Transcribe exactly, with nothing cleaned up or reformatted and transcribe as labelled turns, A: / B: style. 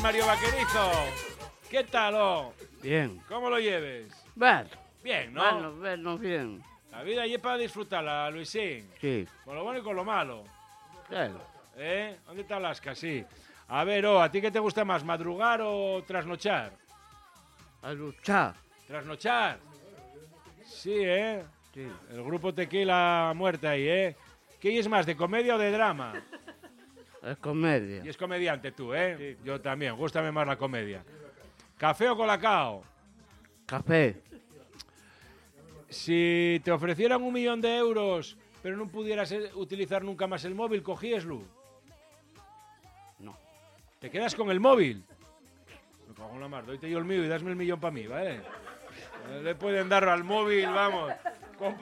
A: Mario Vaquerizo. ¿Qué tal, oh?
B: Bien.
A: ¿Cómo lo lleves?
B: Bueno.
A: Bien, ¿no?
B: Bueno, bueno, bien.
A: La vida allí es para disfrutarla, Luisín.
B: Sí.
A: Con lo bueno y con lo malo.
B: Claro.
A: ¿Eh? ¿Dónde está Alaska? Sí. A ver, oh, ¿a ti qué te gusta más, madrugar o trasnochar?
B: A luchar.
A: ¿Trasnochar? Sí, ¿eh?
B: Sí.
A: El grupo Tequila muerte ahí, ¿eh? ¿Qué es más, de comedia o de drama?
B: Es comedia.
A: Y es comediante tú, ¿eh? Sí. Yo también, gústame más la comedia. ¿Café o colacao?
B: Café.
A: Si te ofrecieran un millón de euros, pero no pudieras utilizar nunca más el móvil, ¿cogíeslo?
B: No.
A: ¿Te quedas con el móvil? Me cago en la mar, doyte yo el mío y dasme el millón para mí, ¿vale? No le pueden dar al móvil, vamos.